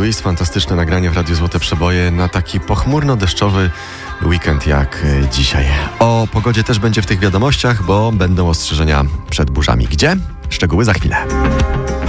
Police, fantastyczne nagranie w Radiu Złote Przeboje na taki pochmurno-deszczowy weekend jak dzisiaj. O pogodzie też będzie w tych wiadomościach, bo będą ostrzeżenia przed burzami. Gdzie? Szczegóły za chwilę.